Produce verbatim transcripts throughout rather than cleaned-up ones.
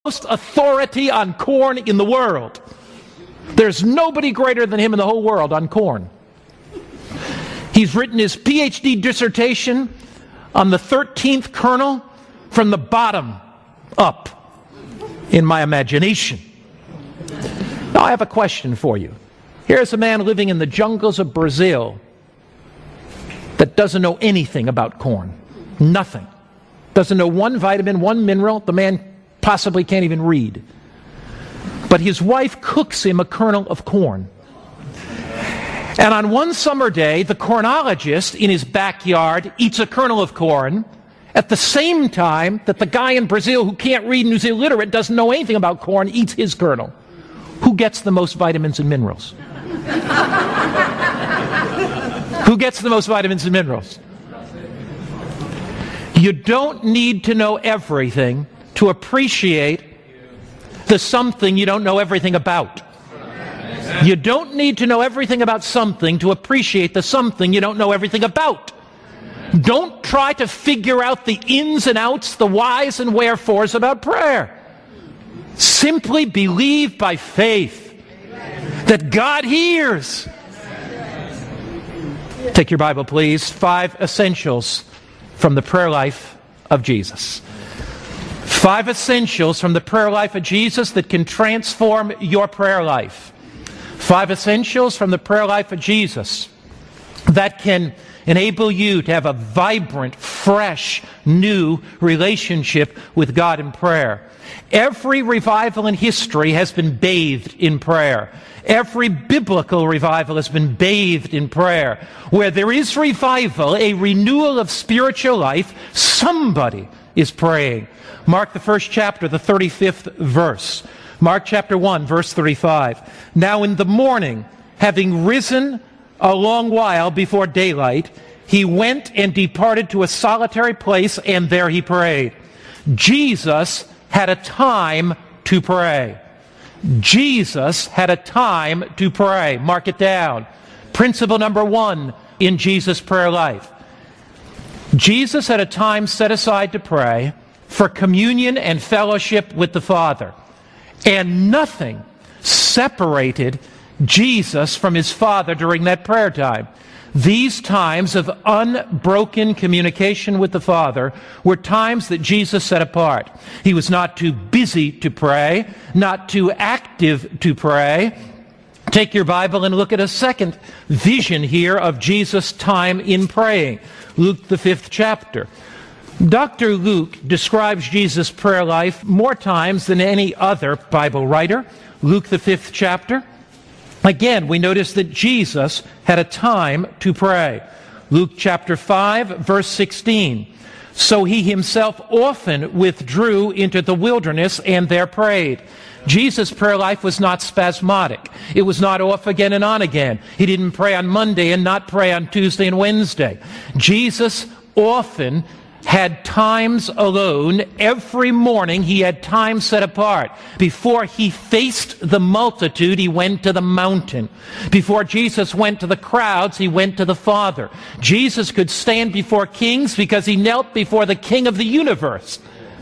most authority on corn in the world. There's nobody greater than him in the whole world on corn. He's written his P H D dissertation on the thirteenth kernel from the bottom up in my imagination. Now I have a question for you. Here's a man living in the jungles of Brazil that doesn't know anything about corn. Nothing. Doesn't know one vitamin, one mineral. The man possibly can't even read. But his wife cooks him a kernel of corn. And on one summer day, the cornologist in his backyard eats a kernel of corn at the same time that the guy in Brazil who can't read and who's illiterate, doesn't know anything about corn, eats his kernel. Who gets the most vitamins and minerals? Who gets the most vitamins and minerals? You don't need to know everything to appreciate the something you don't know everything about. You don't need to know everything about something to appreciate the something you don't know everything about. Don't try to figure out the ins and outs, the whys and wherefores about prayer. Simply believe by faith that God hears. Take your Bible, please. Five essentials from the prayer life of Jesus. Five essentials from the prayer life of Jesus that can transform your prayer life. Five essentials from the prayer life of Jesus that can enable you to have a vibrant, fresh, new relationship with God in prayer. Every revival in history has been bathed in prayer. Every biblical revival has been bathed in prayer. Where there is revival, a renewal of spiritual life, somebody is praying. Mark the first chapter, the thirty-fifth verse. Mark chapter one, verse thirty-five. Now in the morning, having risen a long while before daylight, he went and departed to a solitary place, and there he prayed. Jesus had a time to pray. Jesus had a time to pray. Mark it down. Principle number one in Jesus' prayer life. Jesus had a time set aside to pray for communion and fellowship with the Father. And nothing separated Jesus from his Father during that prayer time. These times of unbroken communication with the Father were times that Jesus set apart. He was not too busy to pray, not too active to pray. Take your Bible and look at a second vision here of Jesus' time in praying. Luke, the fifth chapter. Doctor Luke describes Jesus' prayer life more times than any other Bible writer. Luke, the fifth chapter. Again, we notice that Jesus had a time to pray. Luke chapter five, verse sixteen. So he himself often withdrew into the wilderness and there prayed. Jesus' prayer life was not spasmodic. It was not off again and on again. He didn't pray on Monday and not pray on Tuesday and Wednesday. Jesus often had times alone. Every morning he had time set apart. Before he faced the multitude, he went to the mountain. Before Jesus went to the crowds, he went to the Father. Jesus could stand before kings because he knelt before the King of the universe.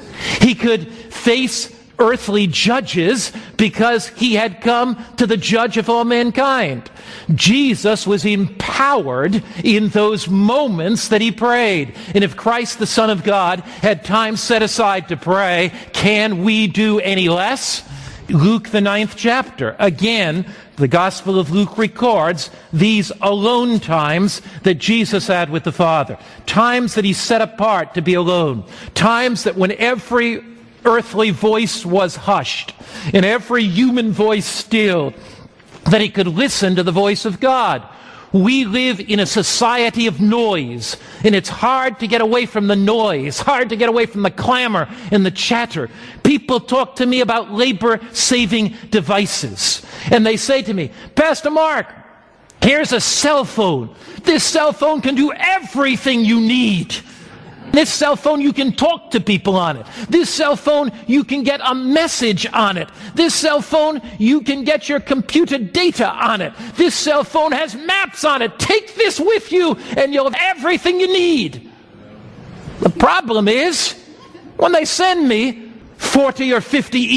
He could face earthly judges because he had come to the judge of all mankind. Jesus was empowered in those moments that he prayed. And if Christ, the Son of God, had time set aside to pray, can we do any less? Luke, the ninth chapter. Again, the Gospel of Luke records these alone times that Jesus had with the Father. Times that he set apart to be alone. Times that when every earthly voice was hushed and every human voice stilled, that he could listen to the voice of God. We live in a society of noise, and it's hard to get away from the noise, hard to get away from the clamor and the chatter. People talk to me about labor-saving devices, and they say to me, Pastor Mark, here's a cell phone. This cell phone can do everything you need. This cell phone, you can talk to people on it. This cell phone, you can get a message on it. This cell phone, you can get your computer data on it. This cell phone has maps on it. Take this with you and you'll have everything you need. The problem is, when they send me forty or fifty